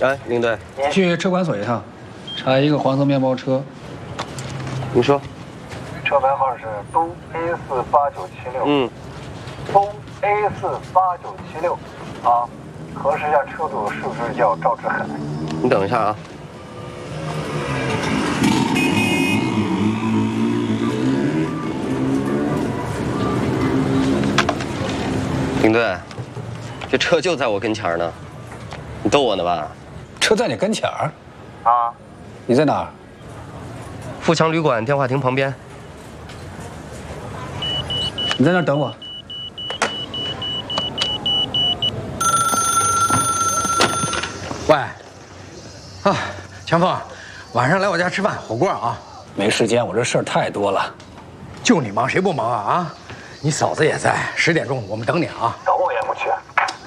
哎，领队， 去车管所一趟，查一个黄色面包车。 你说。 车牌号是东 A48976。东 A48976。啊，核实一下车主是不是叫赵志海。 你等一下啊。领队，这车就在我跟前呢，你逗我呢吧？ 车在你跟前儿？ 啊， 你在哪儿？ 富强旅馆电话亭旁边。 你在那儿等我。 喂，啊，强峰，晚上来我家吃饭，火锅啊。 没时间，我这事儿太多了。 就你忙，谁不忙啊？啊，你嫂子也在，10点钟我们等你啊。 等